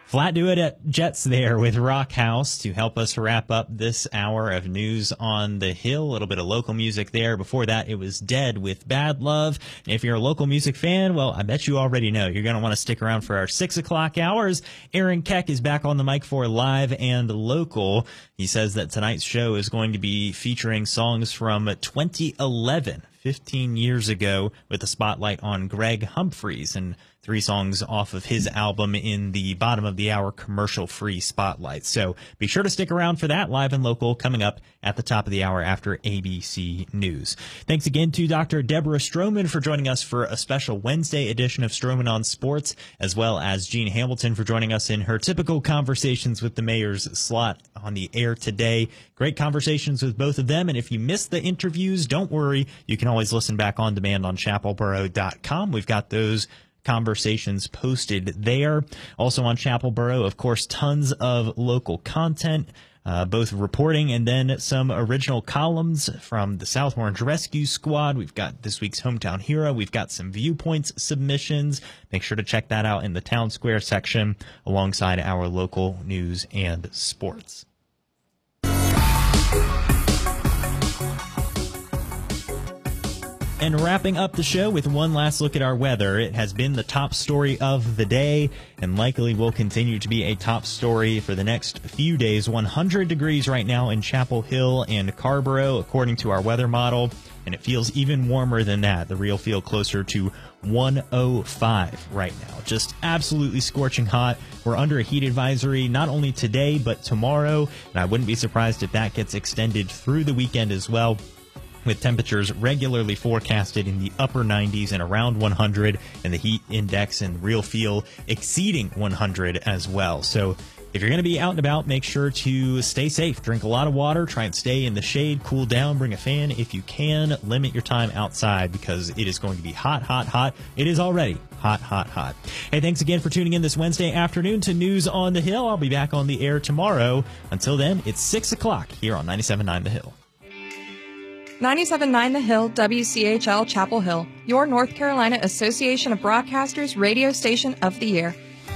Flat Duet Jets there with Rock House to help us wrap up this hour of news on the Hill. A little bit of local music there. Before that, it was Dead with Bad Love. And if you're a local music fan, well, I bet you already know you're going to want to stick around for our 6 o'clock hours. Aaron Keck is back on the mic for Live and Local. He says that tonight's show is going to be featuring songs from 2011, 15 years ago, with a spotlight on Greg Humphreys and 3 songs off of his album in the bottom of the hour commercial-free spotlight. So be sure to stick around for that. Live and Local coming up at the top of the hour after ABC News. Thanks again to Dr. Deborah Stroman for joining us for a special Wednesday edition of Stroman on Sports, as well as Jean Hamilton for joining us in her typical Conversations with the Mayors slot on the air today. Great conversations with both of them, and if you missed the interviews, don't worry. You can always listen back on demand on chapelboro.com. We've got those conversations posted there. Also on Chapelboro, of course, tons of local content, both reporting and then some original columns from the South Orange Rescue Squad. We've got this week's Hometown Hero. We've got some Viewpoints submissions. Make sure to check that out in the Town Square section alongside our local news and sports. And wrapping up the show with one last look at our weather. It has been the top story of the day and likely will continue to be a top story for the next few days. 100 degrees right now in Chapel Hill and Carrboro, according to our weather model. And it feels even warmer than that. The real feel closer to 105 right now. Just absolutely scorching hot. We're under a heat advisory not only today but tomorrow. And I wouldn't be surprised if that gets extended through the weekend as well, with temperatures regularly forecasted in the upper 90s and around 100, and the heat index and real feel exceeding 100 as well. So if you're going to be out and about, make sure to stay safe. Drink a lot of water. Try and stay in the shade. Cool down. Bring a fan if you can. Limit your time outside because it is going to be hot, hot, hot. It is already hot, hot, hot. Hey, thanks again for tuning in this Wednesday afternoon to News on the Hill. I'll be back on the air tomorrow. Until then, it's 6 o'clock here on 97.9 The Hill. 97.9 The Hill, WCHL Chapel Hill, your North Carolina Association of Broadcasters radio station of the year.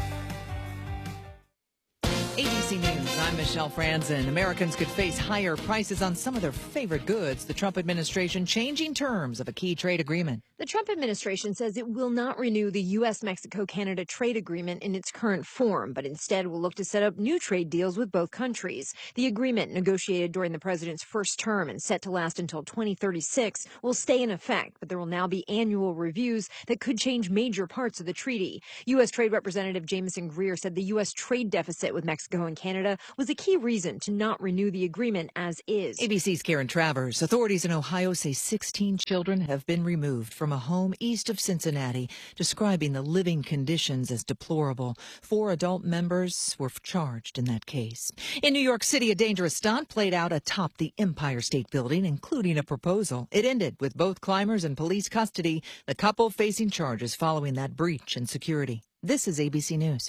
ABC News, I'm Michelle Franzen. Americans could face higher prices on some of their favorite goods. The Trump administration changing terms of a key trade agreement. The Trump administration says it will not renew the U.S.-Mexico-Canada trade agreement in its current form, but instead will look to set up new trade deals with both countries. The agreement, negotiated during the president's first term and set to last until 2036, will stay in effect, but there will now be annual reviews that could change major parts of the treaty. U.S. Trade Representative Jameson Greer said the U.S. trade deficit with Mexico and Canada was a key reason to not renew the agreement as is. ABC's Karen Travers. Authorities in Ohio say 16 children have been removed from a home east of Cincinnati, describing the living conditions as deplorable. 4 adult members were charged in that case. In New York City, a dangerous stunt played out atop the Empire State Building, including a proposal. It ended with both climbers in police custody, the couple facing charges following that breach in security. This is ABC News.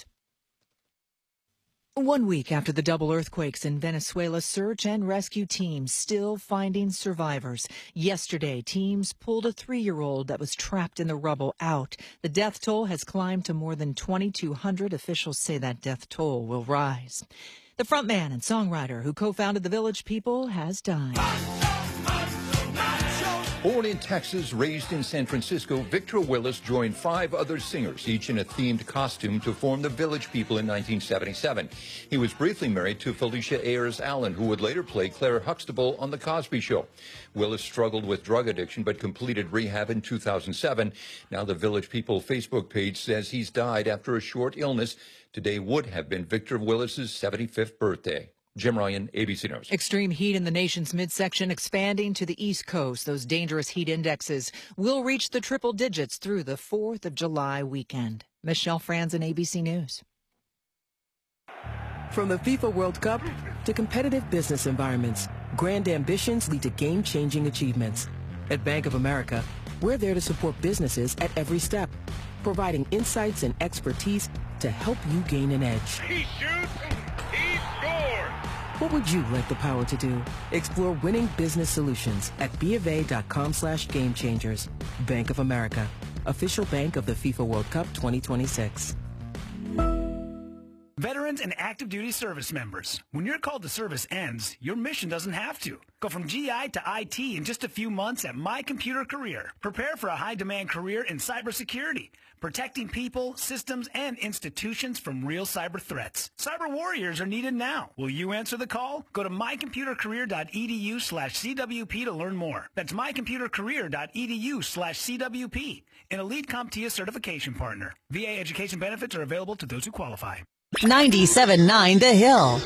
1 week after the double earthquakes in Venezuela, search and rescue teams still finding survivors. Yesterday, teams pulled a 3-year-old that was trapped in the rubble out. The death toll has climbed to more than 2,200. Officials say that death toll will rise. The frontman and songwriter who co-founded the Village People has died. Born in Texas, raised in San Francisco, Victor Willis joined 5 other singers, each in a themed costume, to form the Village People in 1977. He was briefly married to Felicia Ayers Allen, who would later play Claire Huxtable on The Cosby Show. Willis struggled with drug addiction but completed rehab in 2007. Now the Village People Facebook page says he's died after a short illness. Today would have been Victor Willis's 75th birthday. Jim Ryan, ABC News. Extreme heat in the nation's midsection expanding to the East Coast. Those dangerous heat indexes will reach the triple digits through the 4th of July weekend. Michelle Franzen, ABC News. From the FIFA World Cup to competitive business environments, grand ambitions lead to game-changing achievements. At Bank of America, we're there to support businesses at every step, providing insights and expertise to help you gain an edge. He shoots, he scores! What would you like the power to do? Explore winning business solutions at BofA.com/gamechangers. Bank of America, official bank of the FIFA World Cup 2026. Veterans and active duty service members, when your call to service ends, your mission doesn't have to. Go from GI to IT in just a few months at My Computer Career. Prepare for a high-demand career in cybersecurity, protecting people, systems, and institutions from real cyber threats. Cyber warriors are needed now. Will you answer the call? Go to mycomputercareer.edu/CWP to learn more. That's mycomputercareer.edu/CWP, an Elite CompTIA certification partner. VA education benefits are available to those who qualify. 97.9 The Hill.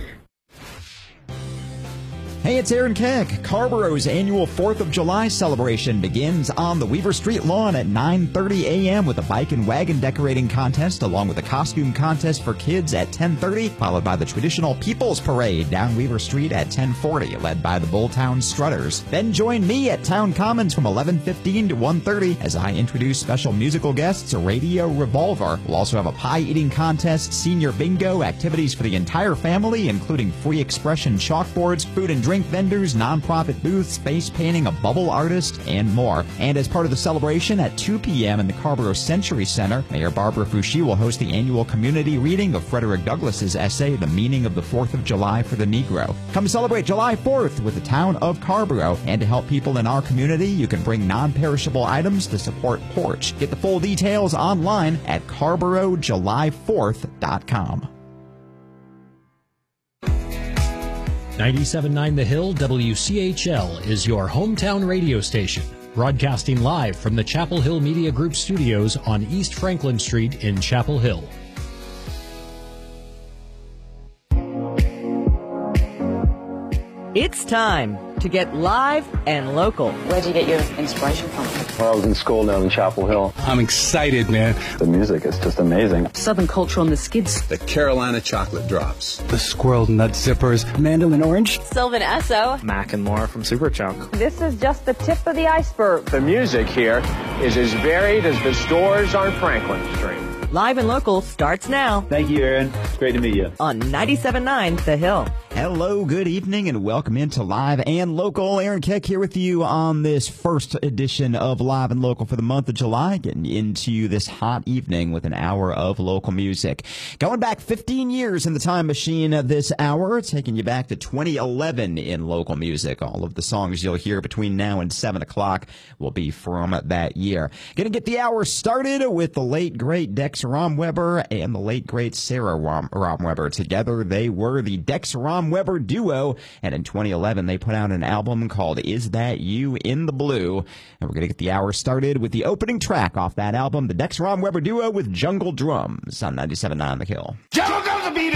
Hey, it's Aaron Keck. Carborough's annual 4th of July celebration begins on the Weaver Street lawn at 9:30 a.m. with a bike and wagon decorating contest along with a costume contest for kids at 10:30, followed by the traditional People's Parade down Weaver Street at 10:40, led by the Bulltown Strutters. Then join me at Town Commons from 11:15 to 1:30 as I introduce special musical guests, Radio Revolver. We'll also have a pie-eating contest, senior bingo, activities for the entire family, including free expression chalkboards, food and drink vendors, nonprofit booths, face painting, a bubble artist, and more. And as part of the celebration at 2 p.m. in the Carrboro Century Center, Mayor Barbara Foushee will host the annual community reading of Frederick Douglass's essay, The Meaning of the 4th of July for the Negro. Come celebrate July 4th with the town of Carrboro. And to help people in our community, you can bring non-perishable items to support Porch. Get the full details online at CarrboroJuly4th.com. 97.9 The Hill WCHL is your hometown radio station, broadcasting live from the Chapel Hill Media Group studios on East Franklin Street in Chapel Hill. It's time to get live and local. Where do you get your inspiration from? Well, I was in school down in Chapel Hill. I'm excited, man. The music is just amazing. Southern culture on the skids. The Carolina chocolate drops. The squirrel nut zippers. Mandolin orange. Sylvan Esso. Mac and More from Superchunk. This is just the tip of the iceberg. The music here is as varied as the stores on Franklin Street. Live and local starts now. Thank you, Aaron. It's great to meet you. On 97.9 The Hill. Hello, good evening, and welcome into Live and Local. Aaron Keck here with you on this first edition of Live and Local for the month of July, getting into this hot evening with an hour of local music. Going back 15 years in the time machine this hour, taking you back to 2011 in local music. All of the songs you'll hear between now and 7 o'clock will be from that year. Going to get the hour started with the late, great Dex Romweber and the late, great Sarah Romweber. Together, they were the Dex Romweber duo, and in 2011 they put out an album called Is That You in the Blue, and we're going to get the hour started with the opening track off that album, the Dex Romweber duo with Jungle Drums on 97.9 The Hill.